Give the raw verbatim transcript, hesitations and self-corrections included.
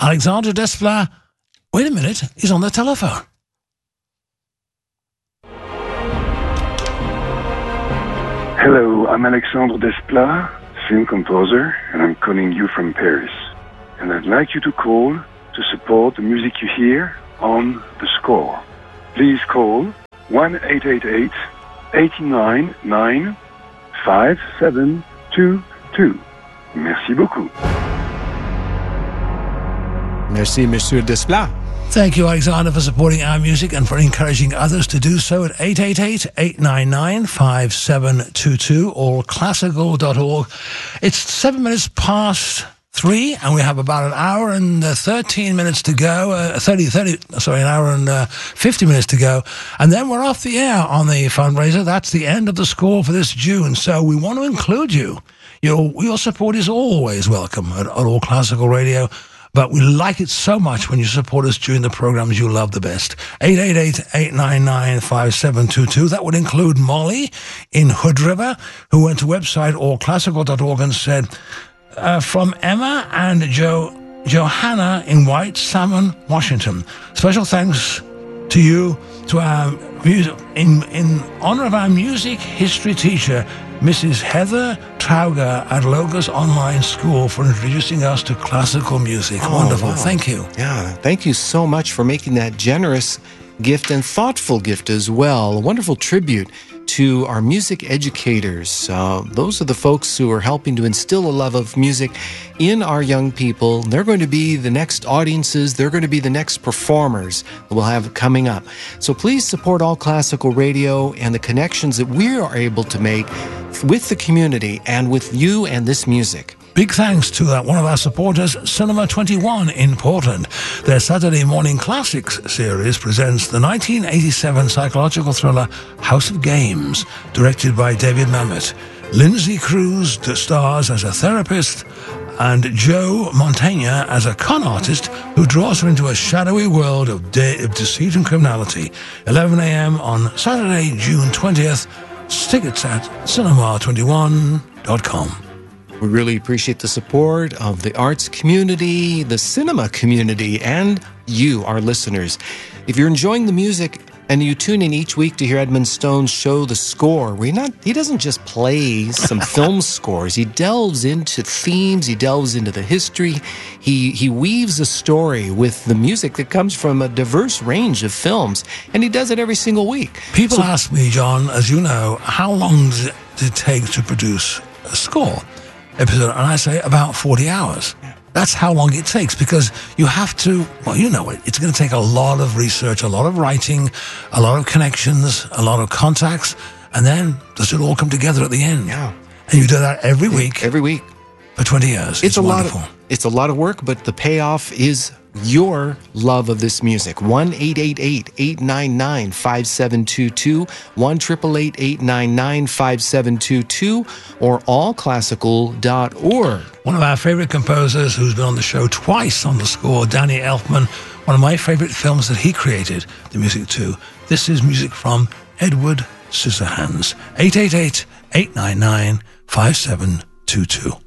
Alexandre Desplat, wait a minute, he's on the telephone. Hello, I'm Alexandre Desplat, film composer, and I'm calling you from Paris. And I'd like you to call to support the music you hear on the score. Please call one eight eight eight, eight nine nine, five seven two two. Merci beaucoup. Merci, Monsieur Desplat. Thank you, Alexander, for supporting our music and for encouraging others to do so at eight eight eight, eight nine nine, five seven two two or classical dot org. It's seven minutes past three, and we have about an hour and uh, thirteen minutes to go. Uh, thirty, thirty, sorry, an hour and uh, fifty minutes to go. And then we're off the air on the fundraiser. That's the end of the score for this June. So we want to include you. Your, your support is always welcome at, at All Classical Radio. But we like it so much when you support us during the programs you love the best. eight eight eight, eight nine nine, five seven two two. That would include Molly in Hood River, who went to website all classical dot org and said, uh, from Emma and Jo Johanna in White Salmon, Washington. Special thanks to you, to our music, in, in honor of our music history teacher, Missus Heather Trauger at Logos Online School, for introducing us to classical music. Oh, Wonderful. wow. Thank you. Yeah, thank you so much for making that generous gift and thoughtful gift as well. A wonderful tribute to our music educators. Uh, those are the folks who are helping to instill a love of music in our young people. They're going to be the next audiences. They're going to be the next performers that we'll have coming up. So please support All Classical Radio and the connections that we are able to make with the community and with you and this music. Big thanks to uh, one of our supporters, Cinema twenty-one in Portland. Their Saturday Morning Classics series presents the nineteen eighty-seven psychological thriller House of Games, directed by David Mamet. Lindsay Cruz stars as a therapist, and Joe Montaigne as a con artist who draws her into a shadowy world of, de- of deceit and criminality. eleven a.m. on Saturday, June twentieth. Tickets at cinema twenty-one dot com. We really appreciate the support of the arts community, the cinema community, and you, our listeners. If you're enjoying the music and you tune in each week to hear Edmund Stone's show, The Score, where he, not, he doesn't just play some film scores. He delves into themes. He delves into the history. He, he weaves a story with the music that comes from a diverse range of films, and he does it every single week. People So- ask me, John, as you know, how long does it, does it take to produce a score episode? And I say about forty hours. That's how long it takes, because you have to, well, you know it, it's going to take a lot of research, a lot of writing, a lot of connections, a lot of contacts, and then does it all come together at the end? Yeah. And you do that every week Every week. for twenty years. It's, a wonderful. lot of, it's a lot of work, but the payoff is your love of this music. one eight eight eight, eight nine nine, five seven two two, one eight eight eight, eight nine nine, five seven two two, or all classical dot org. One of our favorite composers who's been on the show twice on the score, Danny Elfman, one of my favorite films that he created the music to. This is music from Edward Scissorhands. eight eight eight, eight nine nine, five seven two two.